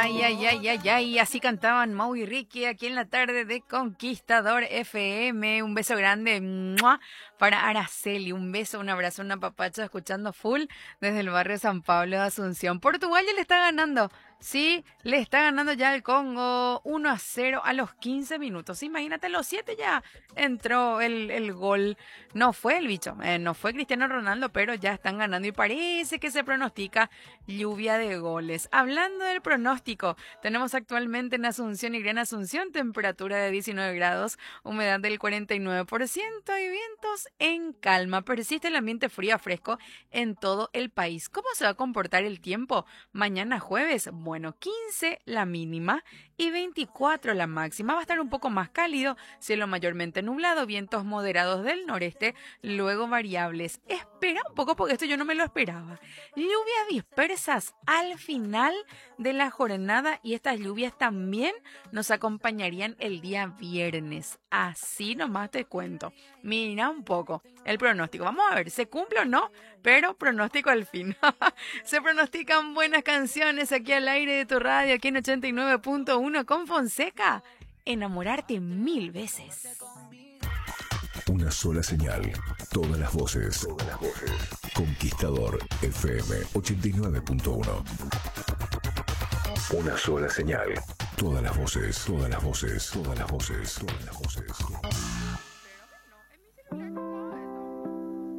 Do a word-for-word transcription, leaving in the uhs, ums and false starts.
Ay, ay, ay, ay, ay, así cantaban Mau y Ricky aquí en la tarde de Conquistador F M. Un beso grande ¡mua! Para Araceli, un beso, un abrazo, una papacha escuchando full desde el barrio San Pablo de Asunción. Portugal ya le está ganando, sí, le está ganando ya el Congo uno a cero a los quince minutos. Imagínate, a los siete ya entró el, el gol. No fue el bicho, eh, no fue Cristiano Ronaldo, pero ya están ganando y parece que se pronostica lluvia de goles. Hablando del pronóstico, tenemos actualmente en Asunción y Gran Asunción temperatura de diecinueve grados, humedad del cuarenta y nueve por ciento y vientos en calma. Persiste el ambiente frío a fresco en todo el país. ¿Cómo se va a comportar el tiempo mañana jueves? Bueno, quince la mínima y veinticuatro la máxima. Va a estar un poco más cálido, cielo mayormente nublado, vientos moderados del noreste, luego variables. Espera un poco porque esto yo no me lo esperaba. Lluvias dispersas al final de la jornada y estas lluvias también nos acompañarían el día viernes. Así nomás te cuento. Mira un poco el pronóstico. Vamos a ver, ¿se cumple o no? Pero pronóstico al fin. Se pronostican buenas canciones aquí al aire de tu radio, aquí en ochenta y nueve punto uno con Fonseca. Enamorarte mil veces. Una sola señal, todas las voces, todas las voces. Conquistador F M ochenta y nueve punto uno. Una sola señal, todas las voces, todas las voces, todas las voces, todas las voces.